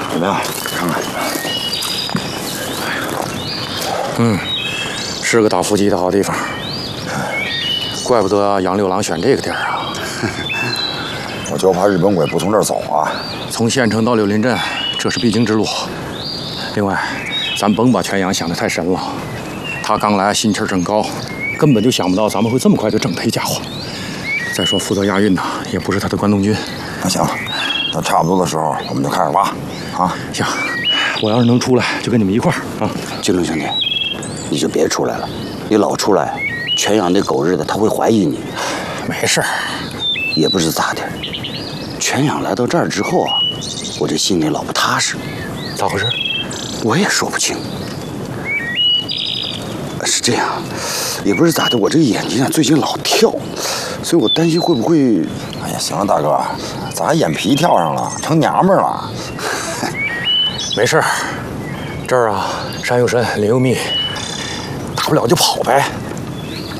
怎么样？看看。 是个打伏击的好地方。怪不得杨六郎选这个地儿啊！ 我就怕日本鬼不从这儿走啊。 从县城到柳林镇，这是必经之路。另外，咱甭把全阳想得太深了。他刚来，心气儿正高，根本就想不到咱们会这么快就整他一家伙。再说负责押运的也不是他的关东军。 那行，等差不多的时候，我们就开始挖啊。 行，我要是能出来，就跟你们一块儿啊。 金龙兄弟，你就别出来了，你老出来，全阳那狗日的他会怀疑你。 没事儿， 也不知咋的，全阳来到这儿之后啊，我这心里老不踏实。 咋回事？ 我也说不清。是这样，也不是咋的，我这个眼睛啊最近老跳，所以我担心会不会…… 哎呀，行了，大哥，咋眼皮跳上了，成娘们儿了？ 没事儿，这儿啊，山有山，林有密，大不了就跑呗。